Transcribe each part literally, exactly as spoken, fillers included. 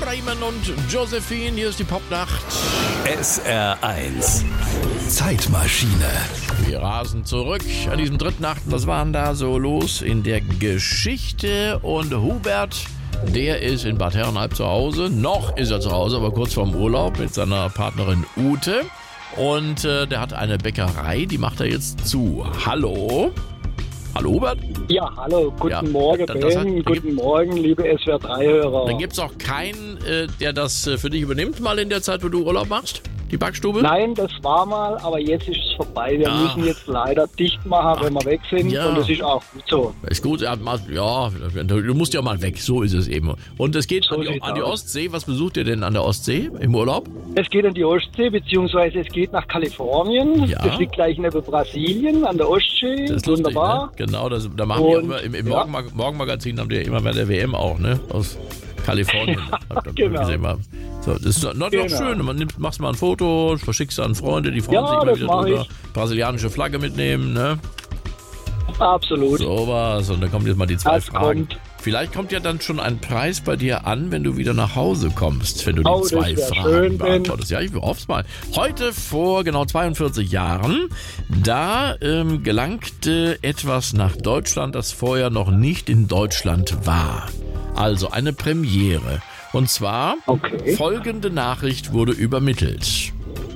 Raymond und Josephine, hier ist die Popnacht. S R eins Zeitmaschine. Wir rasen zurück an diesem dritten Achten. Was war denn da so los in der Geschichte? Und Hubert, der ist in Bad Herrenalb zu Hause. Noch ist er zu Hause, aber kurz vorm Urlaub mit seiner Partnerin Ute. Und äh, der hat eine Bäckerei, die macht er jetzt zu. Hallo? Hallo Hubert? Ja, hallo, guten Ja, Morgen, das- das hat- Ben, guten Morgen, liebe S W R drei Hörer. Dann gibt es auch keinen, äh, der das äh, für dich übernimmt, mal in der Zeit, wo du Urlaub machst? Die Backstube? Nein, das war mal, aber jetzt ist es vorbei. Wir Ach. müssen jetzt leider dicht machen, wenn wir weg sind. ja. Und das ist auch gut so. Ist gut, ja, mal- ja, du musst ja mal weg, so ist es eben. Und es geht So an, die, sieht's an die aus. Ostsee. Was besucht ihr denn an der Ostsee im Urlaub? Es geht an die Ostsee, beziehungsweise es geht nach Kalifornien. Ja. Das liegt gleich neben Brasilien an der Ostsee. Das ist lustig, Wunderbar. ne? Genau, das, da machen die auch Und, immer, im, im ja. Morgenmag- Morgenmagazin haben die ja immer bei der W M auch, ne? Aus Kalifornien. Hab ich genau. gesehen mal. So, das ist noch, noch Genau. schön. Man nimmt, machst mal ein Foto, verschickst an Freunde, die freuen Ja, sich mal das wieder mach drüber. ich. Brasilianische Flagge mitnehmen, ne? Absolut. Sowas. Und dann kommen jetzt mal die zwei Das Fragen. kommt. Vielleicht kommt ja dann schon ein Preis bei dir an, wenn du wieder nach Hause kommst, wenn du die Oh, das zwei wär Fragen schön, Ben. beantwortest. Ja, ich hoffe es mal. Heute vor genau zweiundvierzig Jahren, da ähm, gelangte etwas nach Deutschland, das vorher noch nicht in Deutschland war. Also eine Premiere. Und zwar Okay. folgende Nachricht wurde übermittelt.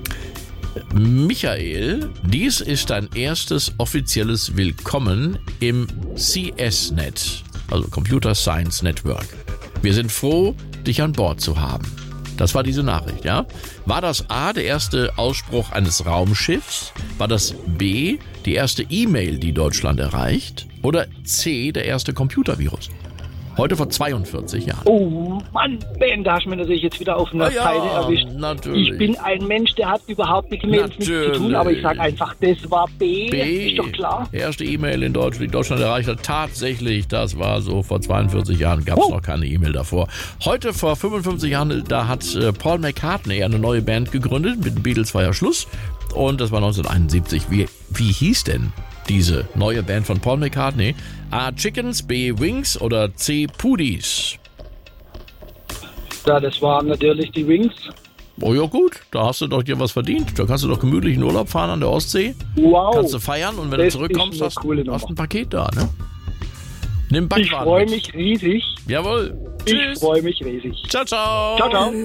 Michael, dies ist dein erstes offizielles Willkommen im C S-Net, also Computer Science Network. Wir sind froh, dich an Bord zu haben. Das war diese Nachricht, ja? War das A, der erste Ausspruch eines Raumschiffs? War das B, die erste E-Mail, die Deutschland erreicht? Oder C, der erste Computervirus? Heute vor zweiundvierzig Jahren. Oh Mann, Ben, da hast du mir natürlich jetzt wieder auf einer Ah ja, Seite erwischt. natürlich. Ich bin ein Mensch, der hat überhaupt mit Mails nichts zu tun, aber ich sage einfach, das war B. B, Ist doch klar. erste E-Mail in Deutschland, die Deutschland erreicht hat. Tatsächlich, das war so vor zweiundvierzig Jahren, gab es Oh. noch keine E-Mail davor. Heute vor fünfundfünfzig Jahren, da hat äh, Paul McCartney eine neue Band gegründet. Mit den Beatles war ja Schluss. Und das war neunzehnhunderteinundsiebzig. Wie, wie hieß denn diese neue Band von Paul McCartney? A. Chickens, B. Wings oder C. Pudis? Ja, das waren natürlich die Wings. Oh ja gut, da hast du doch dir was verdient. Da kannst du doch gemütlich in Urlaub fahren an der Ostsee. Wow. Kannst du feiern und wenn du Das zurückkommst, ist eine hast, coole Nummer. hast ein Paket da, ne? Nimm Ich Backwaren freue mit. mich riesig. Jawohl. Ich Tschüss. freue mich riesig. Ciao, ciao. Ciao, ciao.